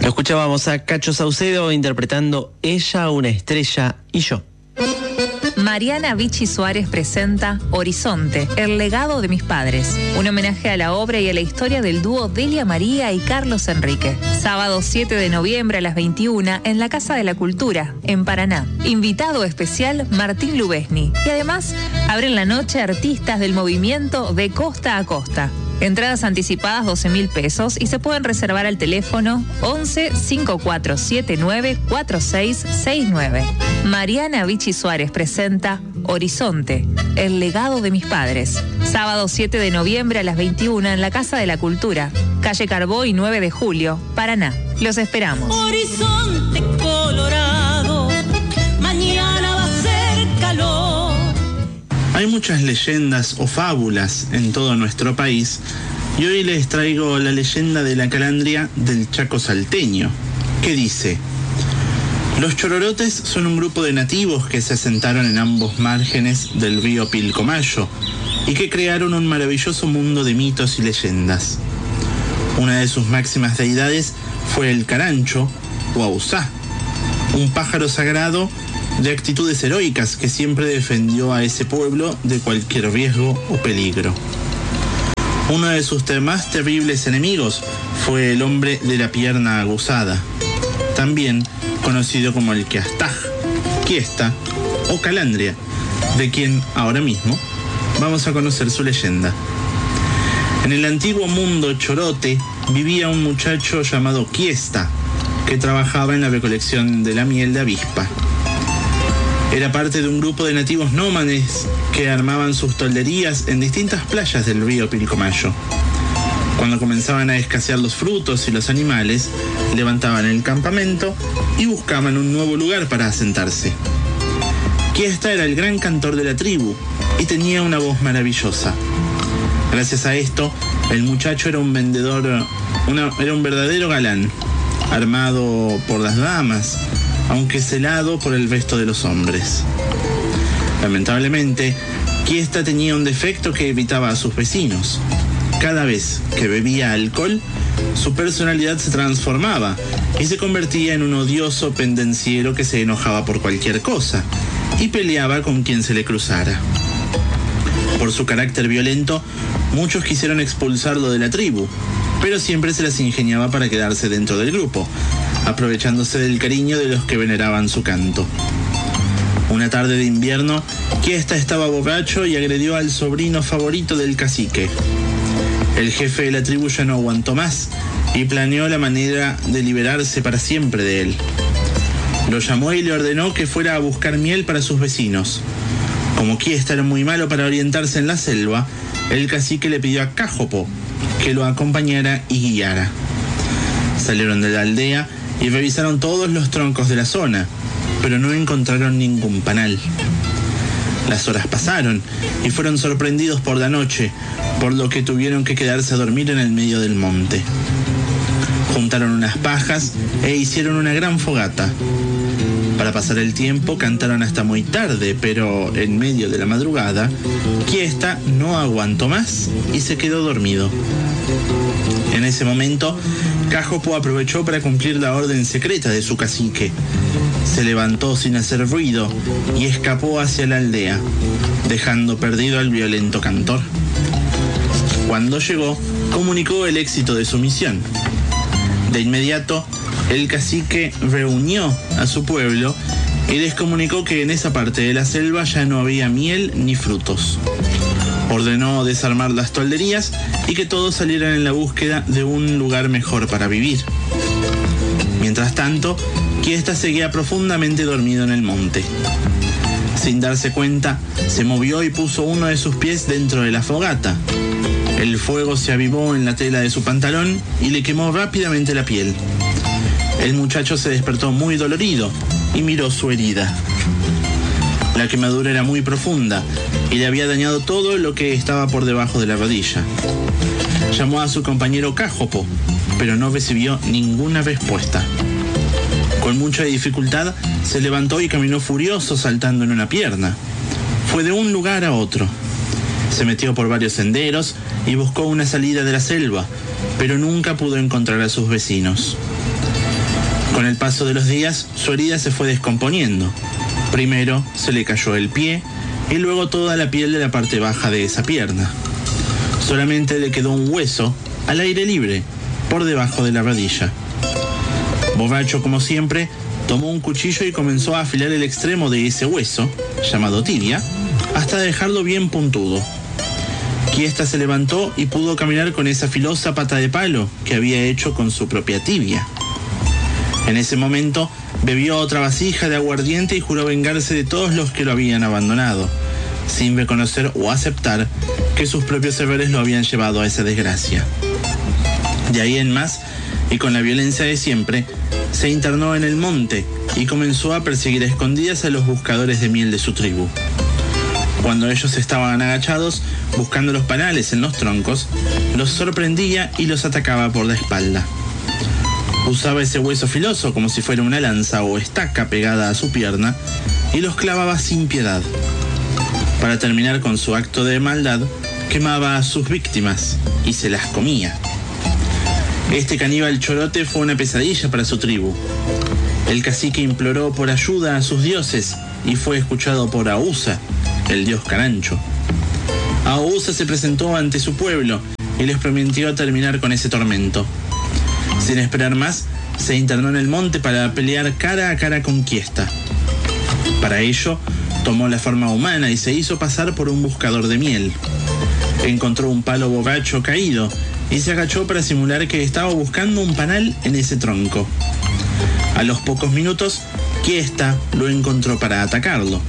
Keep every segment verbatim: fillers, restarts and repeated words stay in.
Lo escuchábamos a Cacho Saucedo interpretando Ella, una estrella y yo. Mariana Vichy Suárez presenta Horizonte, el legado de mis padres. Un homenaje a la obra y a la historia del dúo Delia María y Carlos Enrique. Sábado siete de noviembre a las veintiuna en la Casa de la Cultura, en Paraná. Invitado especial Martín Lubesni. Y además, abren la noche artistas del movimiento de costa a costa. Entradas anticipadas doce mil pesos y se pueden reservar al teléfono once cinco cuatro siete nueve cuatro seis seis nueve. Mariana Vichy Suárez presenta Horizonte, el legado de mis padres. Sábado siete de noviembre a las veintiuna en la Casa de la Cultura, calle Carbó y nueve de julio, Paraná. Los esperamos. Horizonte colorado, mañana va a ser calor. Hay muchas leyendas o fábulas en todo nuestro país y hoy les traigo la leyenda de la calandria del Chaco salteño, que dice: los chororotes son un grupo de nativos que se asentaron en ambos márgenes del río Pilcomayo y que crearon un maravilloso mundo de mitos y leyendas. Una de sus máximas deidades fue el carancho o Ausá, un pájaro sagrado de actitudes heroicas que siempre defendió a ese pueblo de cualquier riesgo o peligro. Uno de sus más terribles enemigos fue el hombre de la pierna aguzada, también conocido como el Quiastaj, Quiesta o Calandria, de quien ahora mismo vamos a conocer su leyenda. En el antiguo mundo chorote vivía un muchacho llamado Quiesta, que trabajaba en la recolección de la miel de avispa. Era parte de un grupo de nativos nómades que armaban sus tolderías en distintas playas del río Pilcomayo. Cuando comenzaban a escasear los frutos y los animales, levantaban el campamento y buscaban un nuevo lugar para asentarse. Quiesta era el gran cantor de la tribu y tenía una voz maravillosa. Gracias a esto, el muchacho era un vendedor, una, era un verdadero galán, armado por las damas, aunque celado por el resto de los hombres. Lamentablemente, Quiesta tenía un defecto que evitaba a sus vecinos. Cada vez que bebía alcohol, su personalidad se transformaba y se convertía en un odioso pendenciero que se enojaba por cualquier cosa y peleaba con quien se le cruzara. Por su carácter violento, muchos quisieron expulsarlo de la tribu, pero siempre se las ingeniaba para quedarse dentro del grupo, aprovechándose del cariño de los que veneraban su canto. Una tarde de invierno, Quiesta estaba borracho y agredió al sobrino favorito del cacique. El jefe de la tribu ya no aguantó más y planeó la manera de liberarse para siempre de él. Lo llamó y le ordenó que fuera a buscar miel para sus vecinos. Como Quiesta era muy malo para orientarse en la selva, el cacique le pidió a Cájopo que lo acompañara y guiara. Salieron de la aldea y revisaron todos los troncos de la zona, pero no encontraron ningún panal. Las horas pasaron y fueron sorprendidos por la noche, por lo que tuvieron que quedarse a dormir en el medio del monte. Juntaron unas pajas e hicieron una gran fogata. Para pasar el tiempo cantaron hasta muy tarde, pero en medio de la madrugada, Quiesta no aguantó más y se quedó dormido. En ese momento, Cájopo aprovechó para cumplir la orden secreta de su cacique. Se levantó sin hacer ruido y escapó hacia la aldea, dejando perdido al violento cantor. Cuando llegó, comunicó el éxito de su misión. De inmediato, el cacique reunió a su pueblo y les comunicó que en esa parte de la selva ya no había miel ni frutos. Ordenó desarmar las tolderías y que todos salieran en la búsqueda de un lugar mejor para vivir. Mientras tanto, Quiesta seguía profundamente dormido en el monte. Sin darse cuenta, se movió y puso uno de sus pies dentro de la fogata. El fuego se avivó en la tela de su pantalón y le quemó rápidamente la piel. El muchacho se despertó muy dolorido y miró su herida. La quemadura era muy profunda y le había dañado todo lo que estaba por debajo de la rodilla. Llamó a su compañero Cájopo, pero no recibió ninguna respuesta. Con mucha dificultad, se levantó y caminó furioso saltando en una pierna. Fue de un lugar a otro. Se metió por varios senderos y buscó una salida de la selva, pero nunca pudo encontrar a sus vecinos. Con el paso de los días, su herida se fue descomponiendo. Primero se le cayó el pie y luego toda la piel de la parte baja de esa pierna. Solamente le quedó un hueso al aire libre, por debajo de la rodilla. Borracho como siempre, tomó un cuchillo y comenzó a afilar el extremo de ese hueso, llamado tibia, hasta dejarlo bien puntudo. Quiesta se levantó y pudo caminar con esa filosa pata de palo que había hecho con su propia tibia. En ese momento, bebió otra vasija de aguardiente y juró vengarse de todos los que lo habían abandonado, sin reconocer o aceptar que sus propios errores lo habían llevado a esa desgracia. De ahí en más, y con la violencia de siempre, se internó en el monte y comenzó a perseguir a escondidas a los buscadores de miel de su tribu. Cuando ellos estaban agachados, buscando los panales en los troncos, los sorprendía y los atacaba por la espalda. Usaba ese hueso filoso como si fuera una lanza o estaca pegada a su pierna y los clavaba sin piedad. Para terminar con su acto de maldad, quemaba a sus víctimas y se las comía. Este caníbal chorote fue una pesadilla para su tribu. El cacique imploró por ayuda a sus dioses y fue escuchado por Ahúsa, el dios Carancho. Ahúsa se presentó ante su pueblo y les prometió terminar con ese tormento. Sin esperar más, se internó en el monte para pelear cara a cara con Quiesta. Para ello, tomó la forma humana y se hizo pasar por un buscador de miel. Encontró un palo borracho caído y se agachó para simular que estaba buscando un panal en ese tronco. A los pocos minutos, Quiesta lo encontró para atacarlo.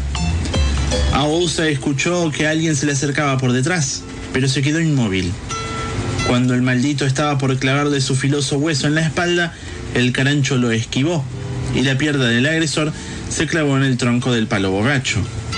Ahúsa escuchó que alguien se le acercaba por detrás, pero se quedó inmóvil. Cuando el maldito estaba por clavarle su filoso hueso en la espalda, el Carancho lo esquivó y la pierna del agresor se clavó en el tronco del palo borracho.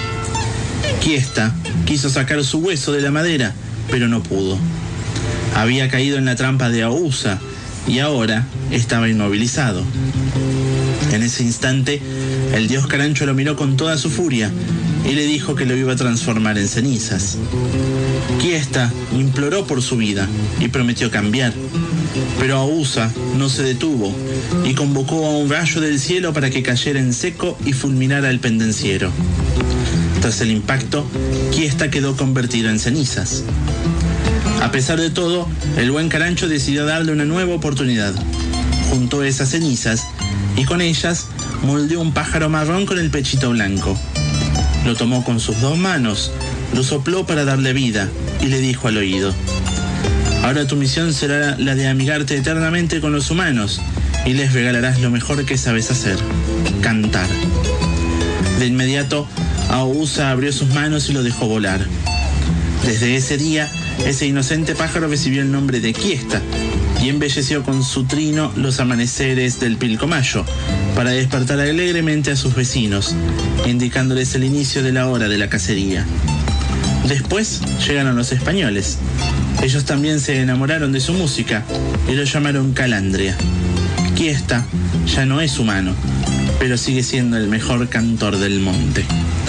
Quiesta quiso sacar su hueso de la madera, pero no pudo. Había caído en la trampa de Ahúsa y ahora estaba inmovilizado. En ese instante, el dios Carancho lo miró con toda su furia y le dijo que lo iba a transformar en cenizas. Quiesta imploró por su vida y prometió cambiar, pero Ahúsa no se detuvo y convocó a un rayo del cielo para que cayera en seco y fulminara al pendenciero. Tras el impacto, Quiesta quedó convertido en cenizas. A pesar de todo, el buen Carancho decidió darle una nueva oportunidad. Juntó esas cenizas y con ellas moldeó un pájaro marrón con el pechito blanco. Lo tomó con sus dos manos, lo sopló para darle vida y le dijo al oído: ahora tu misión será la de amigarte eternamente con los humanos y les regalarás lo mejor que sabes hacer: cantar. De inmediato, Ahúsa abrió sus manos y lo dejó volar. Desde ese día, ese inocente pájaro recibió el nombre de Quiesta y embelleció con su trino los amaneceres del Pilcomayo para despertar alegremente a sus vecinos, indicándoles el inicio de la hora de la cacería. Después llegaron los españoles. Ellos también se enamoraron de su música y lo llamaron Calandria. Quiesta ya no es humano, pero sigue siendo el mejor cantor del monte.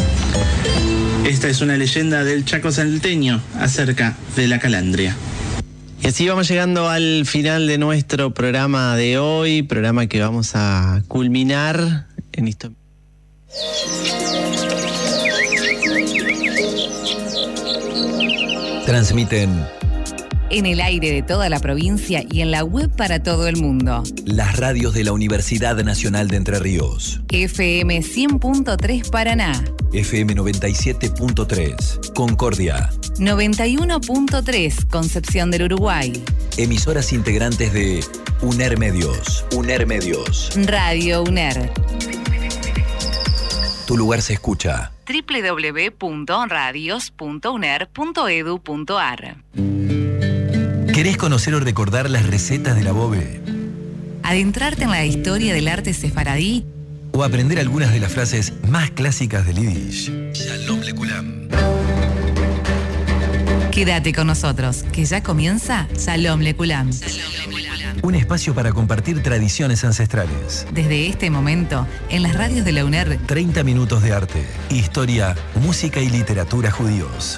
Esta es una leyenda del Chaco salteño acerca de la calandria. Y así vamos llegando al final de nuestro programa de hoy, programa que vamos a culminar en esto. Transmiten en el aire de toda la provincia y en la web para todo el mundo. Las radios de la Universidad Nacional de Entre Ríos. F M cien punto tres Paraná. F M noventa y siete punto tres Concordia. noventa y uno punto tres Concepción del Uruguay. Emisoras integrantes de UNER Medios. UNER Medios. Radio UNER. Tu lugar se escucha. doble u doble u doble u punto radios punto uner punto edu punto ar. ¿Querés conocer o recordar las recetas de la bobe? ¿Adentrarte en la historia del arte sefaradí? ¿O aprender algunas de las frases más clásicas del Yiddish? Shalom Lekulam. Quédate con nosotros, que ya comienza Shalom Lekulam. Un espacio para compartir tradiciones ancestrales. Desde este momento, en las radios de la UNER, treinta minutos de arte, historia, música y literatura judíos.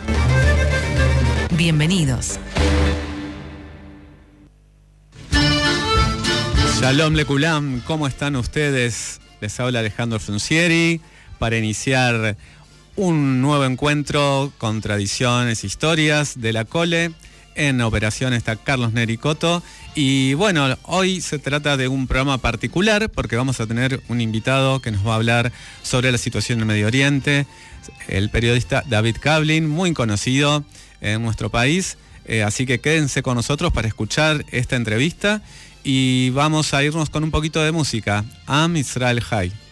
Bienvenidos. Shalom Lekulam, ¿cómo están ustedes? Les habla Alejandro Fruncieri para iniciar un nuevo encuentro con tradiciones, historias de la Cole. En operación está Carlos Nericoto y bueno, hoy se trata de un programa particular porque vamos a tener un invitado que nos va a hablar sobre la situación en el Medio Oriente, el periodista David Kavlin, muy conocido en nuestro país, eh, así que quédense con nosotros para escuchar esta entrevista y vamos a irnos con un poquito de música. Am Israel Hay.